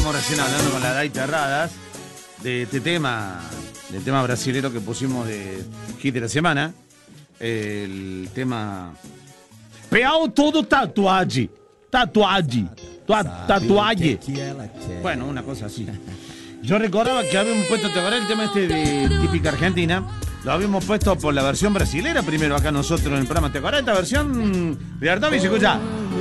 estábamos recién hablando con la Dai Terradas de este tema, del tema brasilero que pusimos de hit de la semana. El tema Peau todo tatuaje. Tatuaje. Tatuaje. Bueno, una cosa así. Yo recordaba que habíamos puesto, ¿te acordás el tema este de típica argentina? Lo habíamos puesto por la versión brasilera primero acá nosotros en el programa. ¿Te acordás de esta versión? De Artavi se escucha.